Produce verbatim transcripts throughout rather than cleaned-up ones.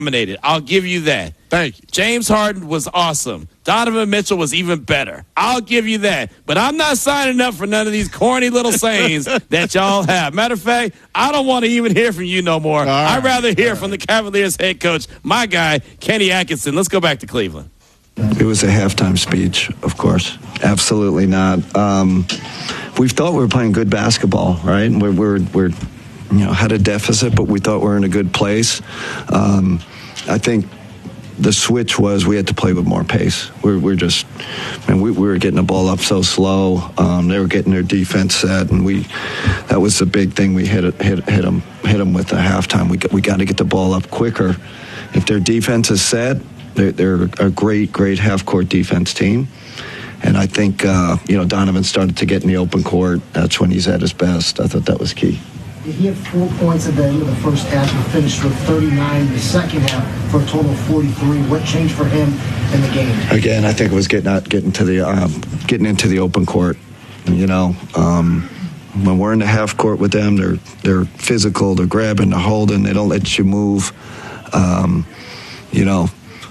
dominated. I'll give you that. Thank you. James Harden was awesome. Donovan Mitchell was even better. I'll give you that. But I'm not signing up for none of these corny little sayings that y'all have. Matter of fact, I don't want to even hear from you no more. Right. I'd rather hear from the Cavaliers head coach, my guy, Kenny Atkinson. Let's go back to Cleveland. It was a halftime speech, of course. Absolutely not. Um, we thought we were playing good basketball, right? We're, we're, we're, you know, had a deficit, but we thought we were in a good place. Um, I think the switch was we had to play with more pace. We're, we're just, man, we, we were getting the ball up so slow. Um, they were getting their defense set, and we, that was the big thing. We hit it, hit, hit them, hit them with the halftime. We got, we got to get the ball up quicker. If their defense is set, they're, they're a great, great half-court defense team. And I think, uh, you know, Donovan started to get in the open court. That's when he's at his best. I thought that was key. He had four points at the end of the first half and finished with thirty-nine in the second half for a total of forty-three. What changed for him in the game? Again, I think it was getting out, getting to the, um, getting into the open court. You know, um, when we're in the half court with them, they're they're physical, they're grabbing, they're holding, they don't let you move. Um, you know,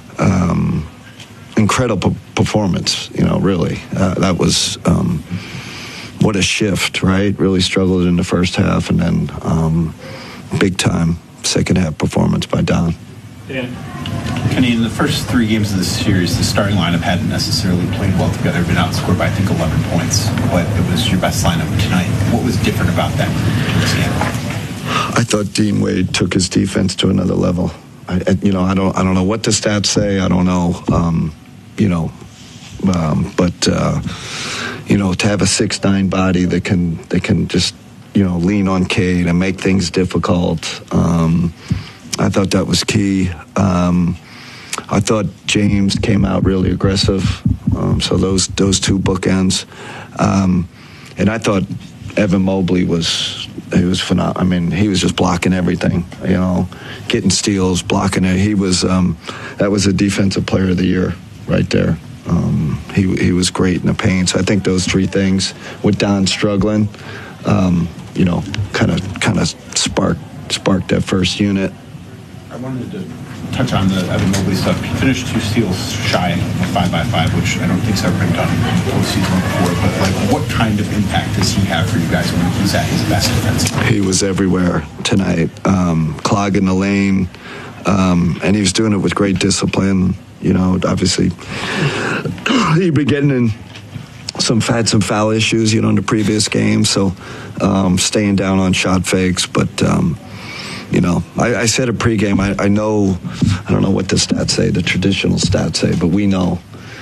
um, incredible performance. You know, really, uh, that was. Um, What a shift, right? Really struggled in the first half, and then um, big time second half performance by Don. Yeah. Kenny, in the first three games of this series, the starting lineup hadn't necessarily played well together, been outscored by I think eleven points, but it was your best lineup tonight. What was different about that in this game? I thought Dean Wade took his defense to another level. I, I, you know, I don't, I don't know what the stats say. I don't know, um, you know, um, but. Uh, You know, to have a six nine body that can that can just, you know, lean on Cade and make things difficult. Um, I thought that was key. Um, I thought James came out really aggressive. Um, so those those two bookends. Um, and I thought Evan Mobley was he was phenomenal. I mean, he was just blocking everything. You know, getting steals, blocking it. He was um, that was a defensive player of the year right there. Um, he he was great in the paint. So I think those three things, with Don struggling, um, you know, kind of kind of sparked sparked that first unit. I wanted to touch on the Evan Mobley stuff. He finished two steals shy of five by five, which I don't think's ever been done in the postseason before. But like, what kind of impact does he have for you guys when he's at his best defensively? He was everywhere tonight, um, clogging the lane, um, and he was doing it with great discipline. You know, obviously, he'd been getting in some had some foul issues, you know, in the previous game. So, um, staying down on shot fakes. But, um, you know, I, I said it pregame. I, I know, I don't know what the stats say, the traditional stats say, but we know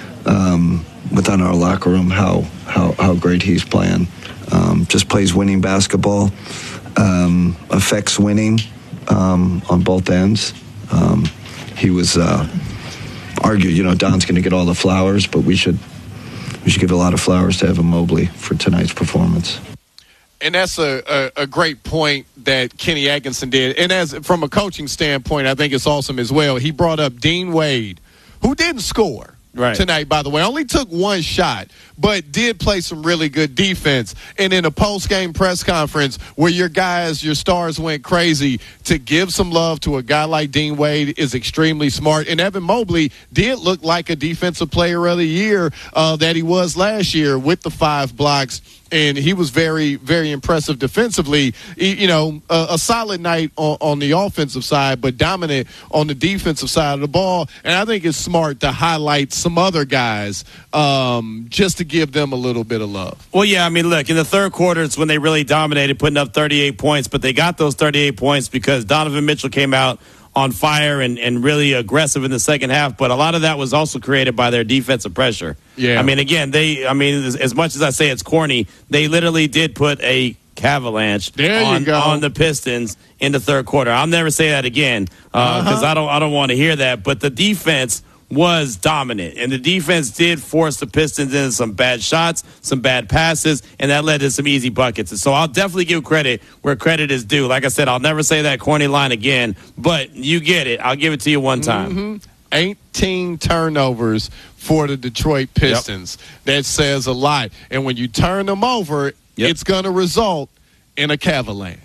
um, within our locker room how how, how great he's playing. Um, just plays winning basketball, um, affects winning um, on both ends. Um, he was. Uh, Argue, you know, Don's going to get all the flowers, but we should we should give a lot of flowers to Evan Mobley for tonight's performance. And that's a, a, a great point that Kenny Atkinson did. And as from a coaching standpoint, I think it's awesome as well. He brought up Dean Wade, who didn't score right. tonight, by the way. Only took one shot, but did play some really good defense. And in a post-game press conference where your guys, your stars went crazy, to give some love to a guy like Dean Wade is extremely smart. And Evan Mobley did look like a defensive player of the year uh, that he was last year with the five blocks. And he was very, very impressive defensively. You know, a, a solid night on, on the offensive side, but dominant on the defensive side of the ball. And I think it's smart to highlight some other guys um, just to give them a little bit of love. Well, yeah, I mean, look, in the third quarter, it's when they really dominated, putting up thirty-eight points. But they got those thirty-eight points because Donovan Mitchell came out on fire and, and really aggressive in the second half, but a lot of that was also created by their defensive pressure. Yeah. I mean, again, they, I mean, as, as much as I say it's corny, they literally did put a Cavalanche on, on the Pistons in the third quarter. I'll never say that again because uh, uh-huh. I don't, I don't want to hear that, but the defense was dominant, and the defense did force the Pistons into some bad shots, some bad passes, and that led to some easy buckets. And so I'll definitely give credit where credit is due. Like I said, I'll never say that corny line again, but you get it. I'll give it to you one time. Mm-hmm. eighteen turnovers for the Detroit Pistons. Yep. That says a lot. And when you turn them over, yep. it's going to result in a Cavalanche.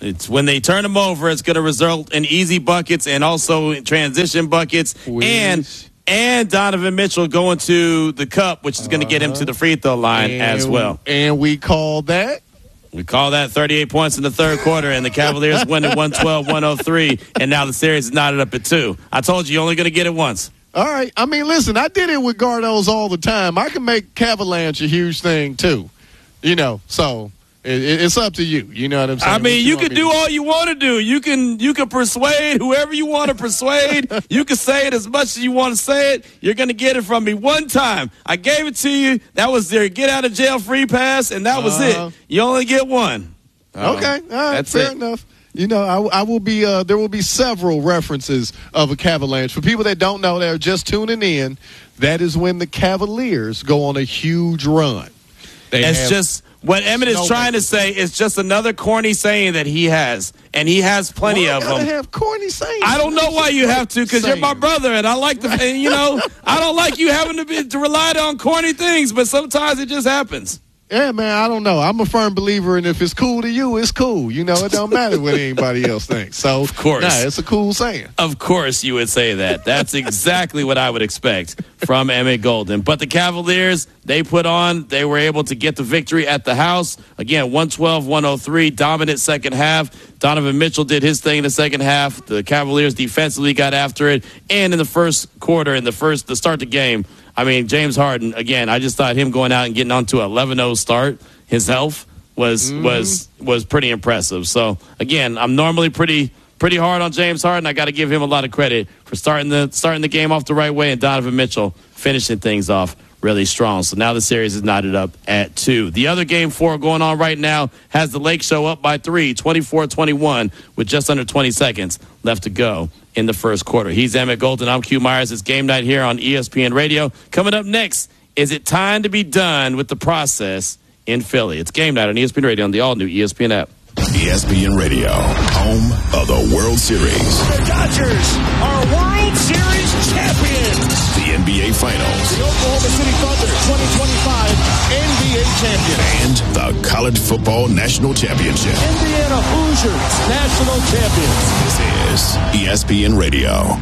It's when they turn them over, it's going to result in easy buckets and also transition buckets. Please. And and Donovan Mitchell going to the cup, which is going to uh-huh. get him to the free throw line and, as well. And we call that? We call that thirty-eight points in the third quarter, and the Cavaliers win at one twelve one oh three, and now the series is knotted up at two. I told you, you're only going to get it once. All right. I mean, listen, I did it with Gardos all the time. I can make Cavalanche a huge thing, too. You know, so it, it's up to you. You know what I'm saying? I mean, you, you can do all you want to do. You can you can persuade whoever you want to persuade. You can say it as much as you want to say it. You're going to get it from me one time. I gave it to you. That was their get out of jail free pass, and that was uh-huh. it. You only get one. Uh, okay. All right. That's fair it. enough. You know, I, I will be. Uh, there will be several references of a Cavalanche. For people that don't know, they're just tuning in. That is when the Cavaliers go on a huge run. They it's just what Emmett is trying to say. Is just another corny saying that he has, and he has plenty why of them. Have corny sayings? I don't know why you have to, because you're my brother, and I like to. And, you know, I don't like you having to be to rely on corny things, but sometimes it just happens. Yeah, man, I don't know. I'm a firm believer in if it's cool to you, it's cool. You know, it don't matter what anybody else thinks. So, of course, nah, it's a cool saying. Of course you would say that. That's exactly what I would expect from Emmett Golden. But the Cavaliers, they put on, they were able to get the victory at the house. Again, one twelve one oh three, dominant second half. Donovan Mitchell did his thing in the second half. The Cavaliers defensively got after it. And in the first quarter, in the first, to start the game, I mean, James Harden, again, I just thought him going out and getting onto an eleven oh start, his health was mm-hmm. was was pretty impressive. So, again, I'm normally pretty pretty hard on James Harden. I got to give him a lot of credit for starting the starting the game off the right way, and Donovan Mitchell finishing things off really strong. So now the series is knotted up at two. The other game four going on right now has the Lake Show up by three, twenty-four twenty-one, with just under twenty seconds left to go in the first quarter. He's Emmett Golden. I'm Q Myers. It's game night here on E S P N Radio. Coming up next, is it time to be done with the process in Philly? It's game night on E S P N Radio on the all-new E S P N app. E S P N Radio, home of the World Series. The Dodgers are World Series champions. The N B A Finals. The Oklahoma City Thunder twenty twenty-five N B A champions. And the College Football National Championship. Indiana Hoosiers national champions. This is E S P N Radio.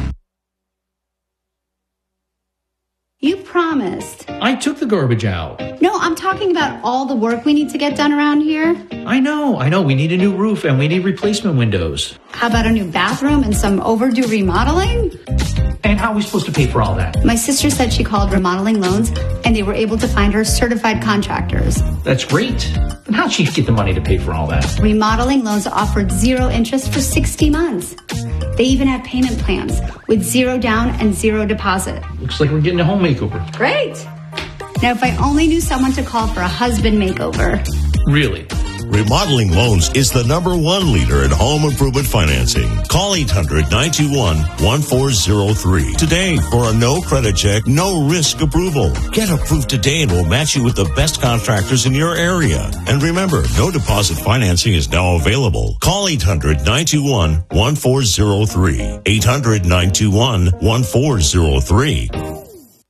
You promised. I took the garbage out. No, I'm talking about all the work we need to get done around here. I know, I know. We need a new roof and we need replacement windows. How about a new bathroom and some overdue remodeling? And how are we supposed to pay for all that? My sister said she called Remodeling Loans and they were able to find her certified contractors. That's great. But how'd she get the money to pay for all that? Remodeling Loans offered zero interest for sixty months. They even have payment plans with zero down and zero deposit. Looks like we're getting a home makeover. Great. Now, if I only knew someone to call for a husband makeover. Really? Remodeling Loans is the number one leader in home improvement financing. Call eight hundred nine two one one four zero three today for a no credit check, no risk approval. Get approved today and we'll match you with the best contractors in your area. And remember, no deposit financing is now available. Call eight hundred nine two one one four zero three. eight hundred nine two one one four zero three.